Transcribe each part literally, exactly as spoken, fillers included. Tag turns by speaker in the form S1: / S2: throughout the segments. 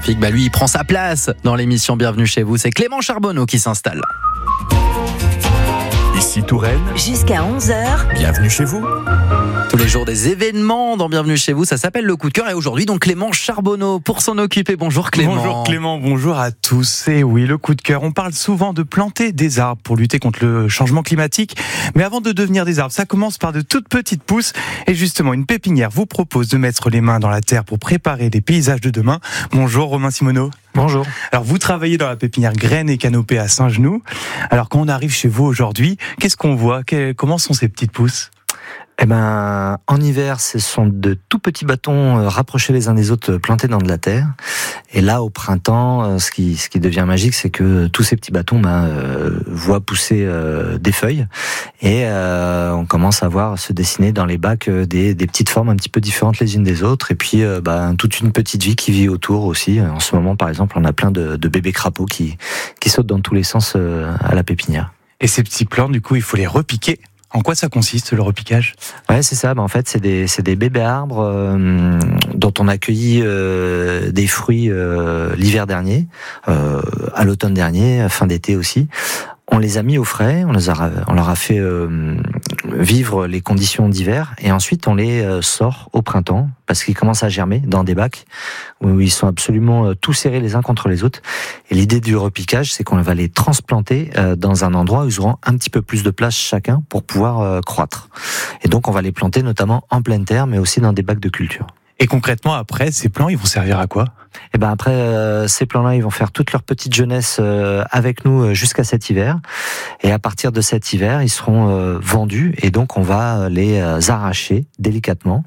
S1: Bah lui, il prend sa place dans l'émission Bienvenue chez vous. C'est Clément Charbonneau qui s'installe.
S2: Ici Touraine.
S3: Jusqu'à onze heures.
S2: Bienvenue chez vous.
S1: Tous les jours des événements dans Bienvenue chez vous, ça s'appelle le coup de cœur. Et aujourd'hui, donc Clément Charbonneau pour s'en occuper. Bonjour Clément.
S4: Bonjour Clément, bonjour à tous. Et oui, le coup de cœur, on parle souvent de planter des arbres pour lutter contre le changement climatique. Mais avant de devenir des arbres, ça commence par de toutes petites pousses. Et justement, une pépinière vous propose de mettre les mains dans la terre pour préparer les paysages de demain. Bonjour Romain Simoneau.
S5: Bonjour.
S4: Alors vous travaillez dans la pépinière Graines et Canopée à Saint-Genoux. Alors quand on arrive chez vous aujourd'hui, qu'est-ce qu'on voit ? Comment sont ces petites pousses ?
S5: Eh ben, en hiver, ce sont de tout petits bâtons rapprochés les uns des autres, plantés dans de la terre. Et là, au printemps, ce qui, ce qui devient magique, c'est que tous ces petits bâtons ben, euh, voient pousser euh, des feuilles. Et euh, on commence à voir se dessiner dans les bacs des, des petites formes un petit peu différentes les unes des autres. Et puis, euh, ben, toute une petite vie qui vit autour aussi. En ce moment, par exemple, on a plein de, de bébés crapauds qui, qui sautent dans tous les sens euh, à la pépinière.
S4: Et ces petits plants, du coup, il faut les repiquer. En quoi ça consiste, le repiquage ?
S5: Ouais, c'est ça. Ben, en fait, c'est des, c'est des bébés arbres euh, dont on a cueilli euh, des fruits euh, l'hiver dernier, euh, à l'automne dernier, fin d'été aussi. On les a mis au frais, on, les a, on leur a fait euh, vivre les conditions d'hiver, et ensuite on les euh, sort au printemps, parce qu'ils commencent à germer dans des bacs où ils sont absolument euh, tous serrés les uns contre les autres. Et l'idée du repiquage, c'est qu'on va les transplanter euh, dans un endroit où ils auront un petit peu plus de place chacun pour pouvoir euh, croître. Et donc on va les planter notamment en pleine terre, mais aussi dans des bacs de culture.
S4: Et concrètement, après, ces plants, ils vont servir à quoi ?
S5: Et ben après, euh, ces plants-là, ils vont faire toute leur petite jeunesse euh, avec nous euh, jusqu'à cet hiver. Et à partir de cet hiver, ils seront euh, vendus. Et donc, on va les euh, arracher délicatement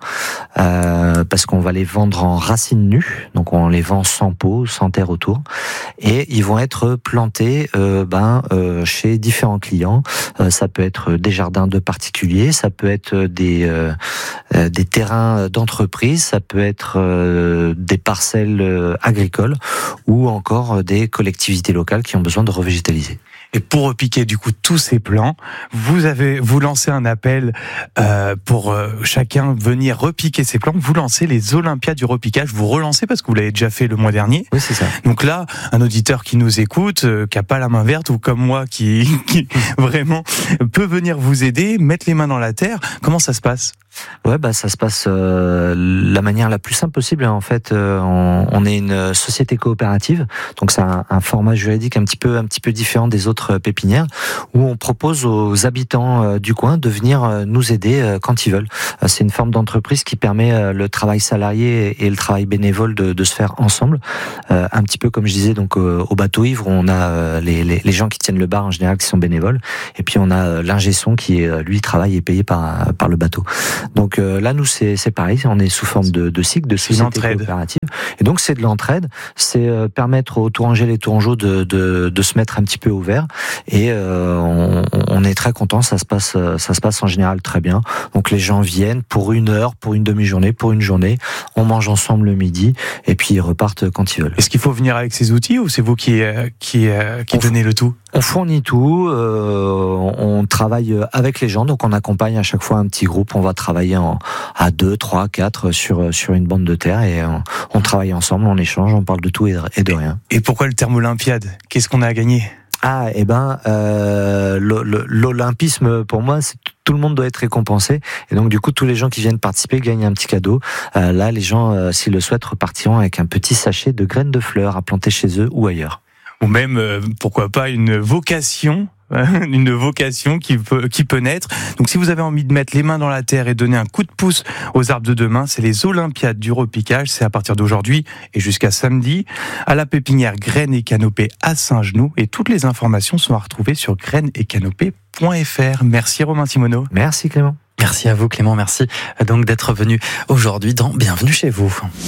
S5: euh, parce qu'on va les vendre en racines nues. Donc, on les vend sans peau, sans terre autour. Et ils vont être plantés euh, ben, euh, chez différents clients. Euh, ça peut être des jardins de particuliers, ça peut être des, euh, euh, des terrains d'entreprise, ça peut être euh, des parcelles euh, agricoles ou encore des collectivités locales qui ont besoin de revégétaliser.
S4: Et pour repiquer du coup tous ces plants, vous avez vous lancez un appel euh, pour euh, chacun venir repiquer ces plants. Vous lancez les Olympiades du repiquage. Vous relancez parce que vous l'avez déjà fait le mois dernier.
S5: Oui, c'est ça.
S4: Donc là, un auditeur qui nous écoute, euh, qui a pas la main verte ou comme moi qui, qui vraiment peut venir vous aider, mettre les mains dans la terre. Comment ça se passe ?
S5: Ouais, bah ça se passe euh, la manière la plus simple possible. En fait, euh, on, on est une société coopérative, donc c'est un, un format juridique un petit peu un petit peu différent des autres pépinières, où on propose aux habitants euh, du coin de venir euh, nous aider euh, quand ils veulent. Euh, c'est une forme d'entreprise qui permet euh, le travail salarié et le travail bénévole de, de se faire ensemble. Euh, un petit peu comme je disais, donc euh, au bateau ivre, on a euh, les, les, les gens qui tiennent le bar en général qui sont bénévoles, et puis on a euh, l'ingé son qui euh, lui travaille et payé par par le bateau. Donc euh, là, nous, c'est, c'est pareil, on est sous forme de, de C I C, de société coopérative. Et donc, c'est de l'entraide, c'est euh, permettre aux Tourangais et les Tourangeaux de, de, de se mettre un petit peu au vert. Et euh, on, on est très contents, ça se passe, ça se passe en général très bien. Donc, les gens viennent pour une heure, pour une demi-journée, pour une journée. On mange ensemble le midi, et puis ils repartent quand ils veulent.
S4: Est-ce qu'il faut venir avec ces outils ou c'est vous qui, euh, qui, euh, qui donnez le tout ?
S5: On fournit tout, euh, on travaille avec les gens, donc on accompagne à chaque fois un petit groupe, on va travailler en, à deux, trois, quatre sur, sur une bande de terre et on, on travaille ensemble, on échange, on parle de tout et de, et de rien.
S4: Et pourquoi le terme Olympiade ? Qu'est-ce qu'on a à gagner ?
S5: Ah, eh ben, euh, l'olympisme, pour moi, c'est tout le monde doit être récompensé. Et donc, du coup, tous les gens qui viennent participer gagnent un petit cadeau. Euh, là, les gens, euh, s'ils le souhaitent, repartiront avec un petit sachet de graines de fleurs à planter chez eux ou ailleurs.
S4: Ou même, euh, pourquoi pas, une vocation, une vocation qui peut, qui peut naître. Donc si vous avez envie de mettre les mains dans la terre et donner un coup de pouce aux arbres de demain, c'est les Olympiades du repiquage. C'est à partir d'aujourd'hui et jusqu'à samedi, à la pépinière Graines et Canopée à Saint-Genoux. Et toutes les informations sont à retrouver sur graines et canopée point f r. Merci Romain Simoneau.
S5: Merci Clément.
S1: Merci à vous Clément, merci donc d'être venu aujourd'hui dans Bienvenue chez vous.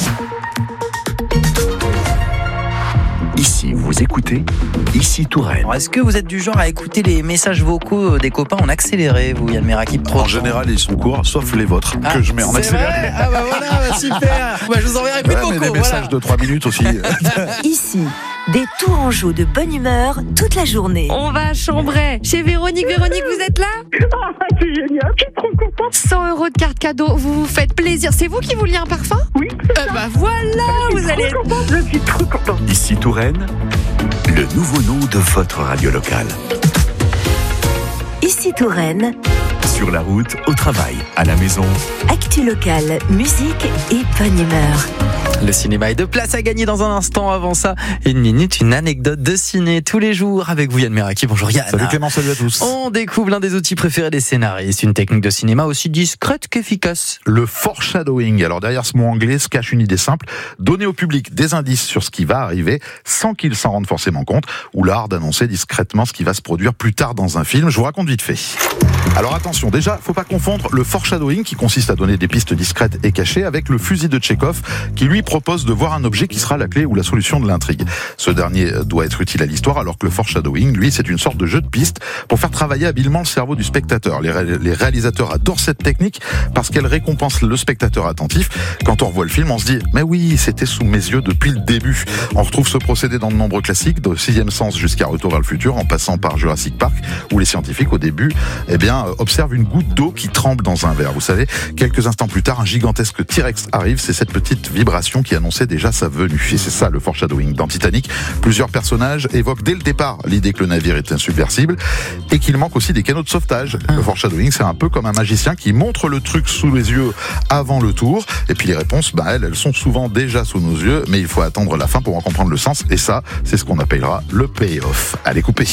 S2: Ici, vous écoutez Ici Touraine.
S1: Alors, est-ce que vous êtes du genre à écouter les messages vocaux des copains en accéléré, vous, Yann Merakip?
S6: En général, ils sont courts, sauf les vôtres,
S1: ah,
S6: que je mets en accéléré.
S1: Vrai ah bah voilà, bah super. Bah, je vous enverrai plus
S6: ouais,
S1: de vocaux.
S6: Mais des
S1: voilà.
S6: messages de trois minutes aussi.
S3: Ici, Des Tourangeaux de bonne humeur toute la journée.
S7: On va à Chambray. Chez Véronique. Véronique, vous êtes là?
S8: Ah, c'est génial, je suis trop contente.
S7: cent euros de carte cadeau, vous vous faites plaisir. C'est vous qui vouliez un parfum?
S8: Oui,
S7: Eh bah voilà,
S8: je suis
S7: vous
S8: trop
S7: allez...
S8: contente, je suis trop contente.
S2: Ici Touraine, le nouveau nom de votre radio locale.
S3: Ici Touraine,
S2: Sur la route, au travail, à la maison.
S3: actu locale, musique et bonne humeur.
S1: Le cinéma est de place à gagner dans un instant. Avant ça, une minute, une anecdote de ciné tous les jours avec vous Yann Meraki. Bonjour Yann.
S6: Salut Clément, salut à tous.
S1: On découvre l'un des outils préférés des scénaristes, une technique de cinéma aussi discrète qu'efficace.
S6: Le foreshadowing. Alors derrière ce mot anglais se cache une idée simple, donner au public des indices sur ce qui va arriver sans qu'il s'en rende forcément compte, ou l'art d'annoncer discrètement ce qui va se produire plus tard dans un film. Je vous raconte vite fait. Alors attention, déjà, faut pas confondre le foreshadowing qui consiste à donner des pistes discrètes et cachées avec le fusil de Tchekhov qui lui propose de voir un objet qui sera la clé ou la solution de l'intrigue. Ce dernier doit être utile à l'histoire alors que le foreshadowing, lui, c'est une sorte de jeu de pistes pour faire travailler habilement le cerveau du spectateur. Les, ré- les réalisateurs adorent cette technique parce qu'elle récompense le spectateur attentif. Quand on revoit le film, on se dit « mais oui, c'était sous mes yeux depuis le début ». On retrouve ce procédé dans de nombreux classiques, de Sixième Sens jusqu'à Retour vers le futur, en passant par Jurassic Park, où les scientifiques, au début, eh bien, observent une goutte d'eau qui tremble dans un verre. Vous savez, quelques instants plus tard, un gigantesque T-Rex arrive, c'est cette petite vibration qui annonçait déjà sa venue. Et c'est ça le foreshadowing. Dans Titanic, plusieurs personnages évoquent dès le départ l'idée que le navire est insubmersible et qu'il manque aussi des canaux de sauvetage. Le foreshadowing, c'est un peu comme un magicien qui montre le truc sous les yeux avant le tour. Et puis les réponses, bah, elles, elles sont souvent déjà sous nos yeux, mais il faut attendre la fin pour en comprendre le sens. Et ça, c'est ce qu'on appellera le payoff. Allez, coupez.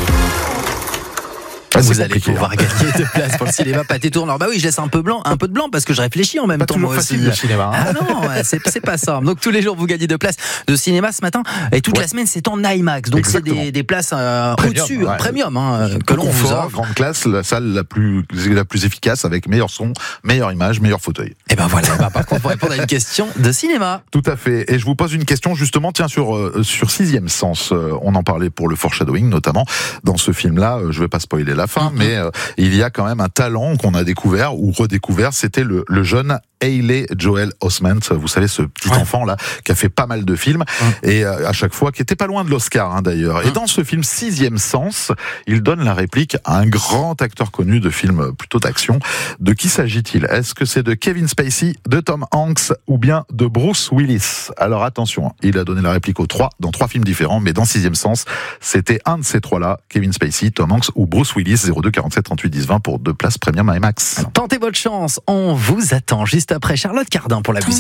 S6: Ah,
S1: Vous
S6: c'est
S1: allez
S6: compliqué,
S1: pouvoir
S6: hein.
S1: gagner de place pour le cinéma Pâté Tourneur. Bah oui, je laisse un peu blanc, un peu de blanc parce que je réfléchis en même
S6: Pas
S1: temps
S6: toujours
S1: moi aussi.
S6: facile le cinéma. hein.
S1: Ah non, c'est, c'est pas ça. Donc tous les jours vous gagnez de places de cinéma ce matin et toute
S6: Ouais.
S1: la semaine c'est en IMAX. Donc
S6: Exactement.
S1: c'est des, des places euh,
S6: Premium,
S1: au-dessus,
S6: ouais.
S1: premium, hein, que
S6: Peu
S1: l'on vous
S6: confort,
S1: offre.
S6: grande classe, la salle la plus, la plus efficace avec meilleur son, meilleure image, meilleur fauteuil.
S1: Et ben voilà. Bah, par contre, pour répondre à une question de cinéma.
S6: Tout à fait. Et je vous pose une question justement, tiens, sur euh, sur Sixième Sens. Euh, on en parlait pour le foreshadowing notamment. Dans ce film-là, euh, je vais pas spoiler la fin,
S1: Mm-hmm.
S6: mais euh, il y a quand même un talent qu'on a découvert ou redécouvert. C'était le, le jeune Haley Joel Osment, vous savez, ce petit
S1: Ouais.
S6: enfant là qui a fait pas mal de films
S1: Ouais.
S6: et euh, à chaque fois qui était pas loin de l'Oscar hein, d'ailleurs.
S1: Ouais.
S6: Et dans ce film Sixième Sens, il donne la réplique à un grand acteur connu de films plutôt d'action. De qui s'agit-il? Est-ce que c'est de Kevin Spacey, de Tom Hanks ou bien de Bruce Willis? Alors attention, il a donné la réplique aux trois dans trois films différents, mais dans Sixième Sens, c'était un de ces trois-là, Kevin Spacey, Tom Hanks ou Bruce Willis. Zéro deux quarante-sept trente-huit dix vingt pour deux places premium à IMAX.
S1: Tentez votre chance. On vous attend juste après Charlotte Cardin pour la musique.